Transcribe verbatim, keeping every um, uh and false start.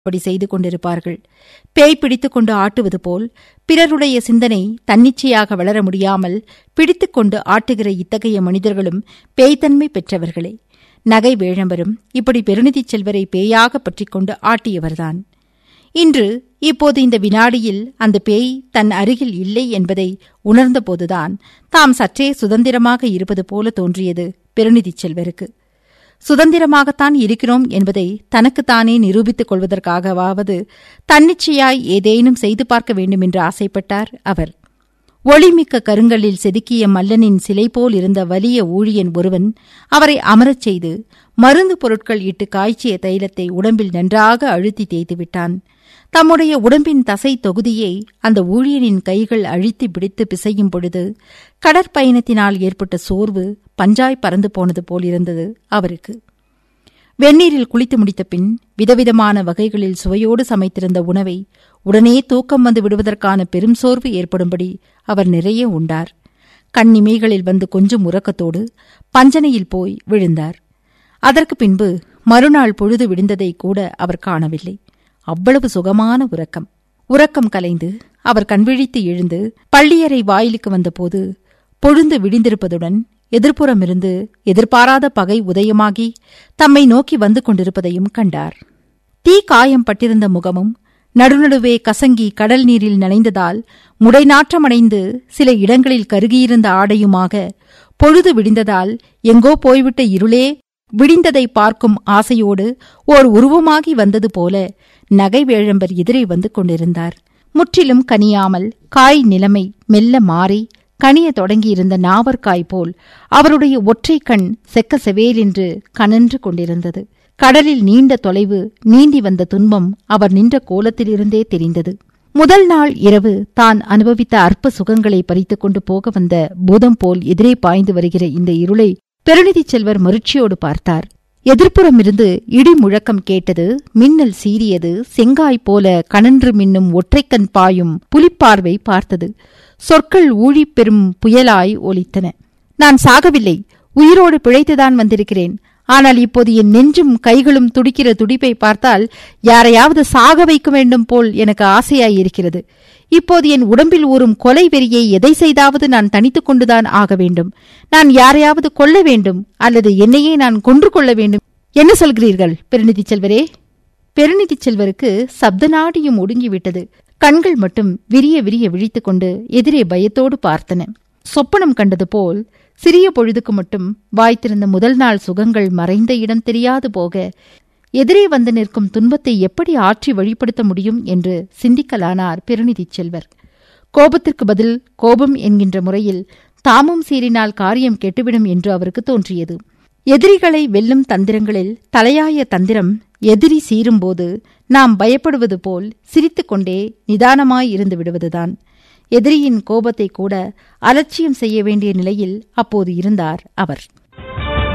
அப்படி செய்து கொண்டிருப்பார்கள். பேய் பிடித்துக் கொண்டு ஆட்டுவது போல் பிறருடைய சிந்தனை தன்னிச்சையாக வளர முடியாமல் பிடித்துக் கொண்டு ஆட்டுகிற இத்தகைய மனிதர்களும் பேய்த்தன்மை பெற்றவர்களே. நகை வேழம்பரும் இப்படி பெருநிதிச் செல்வரை பேயாக பற்றிக் கொண்டு ஆட்டியவர்தான். இன்று இப்போது இந்த வினாடியில் அந்த பேய் தன் அருகில் இல்லை என்பதை உணர்ந்தபோதுதான் தாம் சற்றே சுதந்திரமாக இருப்பது போல தோன்றியது பெருநிதிச் செல்வருக்கு. சுதந்திரமாகத்தான் இருக்கிறோம் என்பதை தனக்குத்தானே நிரூபித்துக் கொள்வதற்காகவாவது தன்னிச்சையாய் ஏதேனும் செய்து பார்க்க வேண்டுமென்று ஆசைப்பட்டார் அவர். ஒளிமிக்க கருங்கல்லில் செதுக்கிய மல்லனின் சிலை போல் இருந்த வலிய ஊழியன் ஒருவன் அவரை அமரச் செய்து மருந்து பொருட்கள் இட்டு காய்ச்சிய தைலத்தை உடம்பில் நன்றாக அழுத்தி தேய்த்து விட்டான். தம்முடைய உடம்பின் தசை தொகுதியை அந்த ஊழியனின் கைகள் அழுத்தி பிடித்து பிசையும் பொழுது கடற்பயணத்தினால் ஏற்பட்ட சோர்வு பஞ்சாய் பறந்து போனது போலிருந்தது அவருக்கு. வெந்நீரில் குளித்து முடித்த பின் விதவிதமான வகைகளில் சுவையோடு சமைத்திருந்த உணவை உடனே தூக்கம் வந்து விடுவதற்கான பெரும் சோர்வு ஏற்படும்படி அவர் நிறைய உண்டார். கண்ணிமைகளில் வந்து கொஞ்சம் உறக்கத்தோடு பஞ்சனையில் போய் விழுந்தார். அதற்கு பின்பு மறுநாள் பொழுது விடிந்ததை கூட அவர் காணவில்லை. அவ்வளவு சுகமான உறக்கம். உறக்கம் கலைந்து அவர் கண்விழித்து எழுந்து பள்ளியறை வாயிலுக்கு வந்தபோது பொழுது விடிந்திருப்பதுடன் எதிர்ப்புறமிருந்து எதிர்பாராத பகை உதயமாகி தம்மை நோக்கி வந்து கொண்டிருப்பதையும் கண்டார். தீ காயம் பட்டிருந்த முகமும் நடுநடுவே கசங்கி கடல் நீரில் நனைந்ததால் முடைநாற்றமடைந்து சில இடங்களில் கருகியிருந்த ஆடையுமாக பொழுது விடிந்ததால் எங்கோ போய்விட்ட இருளே விடிந்ததை பார்க்கும் ஆசையோடு ஓர் உருவமாகி வந்தது போல நகை வேழம்பர் எதிரே வந்து கொண்டிருந்தார். முற்றிலும் கனியாமல் காய் நிலைமை மெல்ல மாறி கனிய தொடங்கியிருந்த நாவற்காய் போல் அவருடைய ஒற்றை கண் செக்க செவேலென்று கனன்று கொண்டிருந்தது. கடலில் நீண்ட தொலைவு நீந்தி வந்த துன்பம் அவர் நின்ற கோலத்திலிருந்தே தெரிந்தது. முதல் நாள் இரவு தான் அனுபவித்த அற்ப சுகங்களை பறித்துக் கொண்டு போக வந்த பூதம் போல் எதிரே பாய்ந்து வருகிற இந்த இருளை பெருநிதிச் செல்வர் மருட்சியோடு பார்த்தார். எதிர்ப்புறமிருந்து இடி முழக்கம் கேட்டது. மின்னல் சீறியது. செங்காய் போல கனன்று மின்னும் ஒற்றைக்கண் பாயும் புலிப்பார்வை பார்த்தது. சொற்கள் ஊழிப் பெரும் புயலாய் ஒலித்தன. நான் சாகவில்லை, உயிரோடு பிழைத்துதான் வந்திருக்கிறேன். ஆனால் இப்போது என் நெஞ்சும் கைகளும் துடிக்கிற துடிப்பை பார்த்தால் யாரையாவது சாக வைக்க வேண்டும் போல் எனக்கு ஆசையாயிருக்கிறது. இப்போது என் உடம்பில் ஊறும் கொலை வெறியை எதை செய்தாவது நான் தனித்துக் கொண்டுதான் ஆக வேண்டும். நான் யாரையாவது கொல்ல வேண்டும், அல்லது என்னையே நான் கொன்று கொள்ள வேண்டும். என்ன சொல்கிறீர்கள் பெருநிதிச் செல்வரே? பெருநிதிச் செல்வருக்கு சப்த நாடியும் ஒடுங்கிவிட்டது. கண்கள் மட்டும் விரிய விரிய விழித்துக் கொண்டு எதிரே பயத்தோடு பார்த்தன. சொப்பனம் கண்டது போல் சிறிய பொழுதுக்கு மட்டும் வாய்த்திருந்த முதல் நாள் சுகங்கள் மறைந்த இடம் தெரியாது போக எதிரே வந்து நிற்கும் துன்பத்தை எப்படி ஆற்றி வழிப்படுத்த முடியும் என்று சிந்திக்கலானார் பெருநிதிச் செல்வர். கோபத்திற்கு பதில் கோபம் என்கின்ற முறையில் தாமும் சீறினால் காரியம் கெட்டுவிடும் என்று அவருக்கு தோன்றியது. எதிரிகளை வெல்லும் தந்திரங்களில் தலையாய தந்திரம் எதிரி சீரும்போது நாம் பயப்படுவது போல் சிரித்துக்கொண்டே நிதானமாய் இருந்து விடுவதுதான். எதிரியின் கோபத்தை கூட அலட்சியம் செய்ய வேண்டிய நிலையில் அப்போது இருந்தார் அவர்.